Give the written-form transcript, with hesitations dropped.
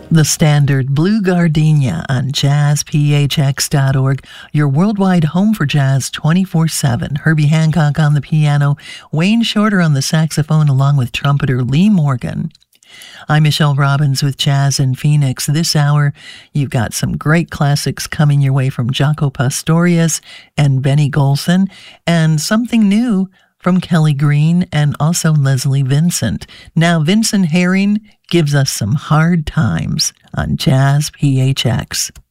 The Standard Blue Gardenia on jazzphx.org, your worldwide home for jazz 24/7. Herbie Hancock on the piano, Wayne Shorter on the saxophone, along with trumpeter Lee Morgan. I'm Michelle Robbins with Jazz in Phoenix. This hour, you've got some great classics coming your way from Jaco Pastorius and Benny Golson, and something new from Kelly Green and also Leslie Vincent. Now, Vincent Herring gives us some hard times on Jazz PHX.